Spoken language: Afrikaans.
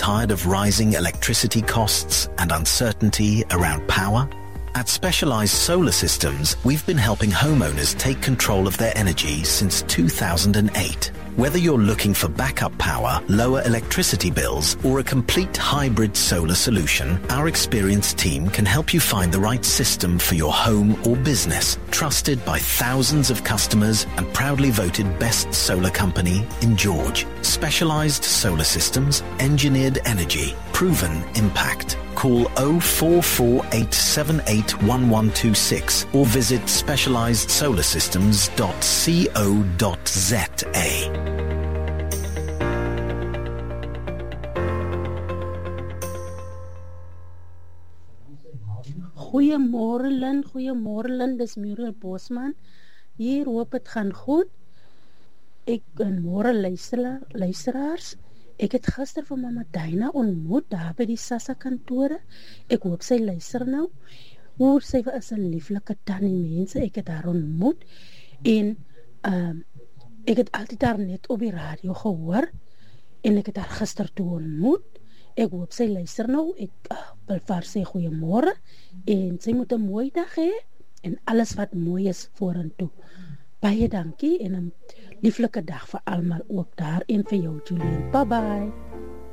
tired of rising electricity costs and uncertainty around power? At Specialized Solar Systems, we've been helping homeowners take control of their energy since 2008. Whether you're looking for backup power, lower electricity bills, or a complete hybrid solar solution, our experienced team can help you find the right system for your home or business. Trusted by thousands of customers and proudly voted best solar company in George. Specialized Solar Systems, engineered energy, proven impact. Call 0448781126 or visit specializedsolarsystems.co.za. Goeiemôre Lynn, dis Muriel Bosman. Hier hoop het gaan goed. Ek en môre luisteraars. Ek het gister vir Mama Dina ontmoet daar by die Sassa kantore. Ek hoop sy luister nou. Hoe sy is 'n lieflike tannie mense. Ek het haar ontmoet en ek het altyd daar net op die radio gehoor en ek het haar gister toe ontmoet. Ek hoop sy luister nou. Ek wil vir haar sê goeiemôre en sy moet 'n mooi dag hê en alles wat mooi is vorentoe. Baie dankie en 'n lieflike dag vir almal ook daar en vir jou Julian. Bye bye.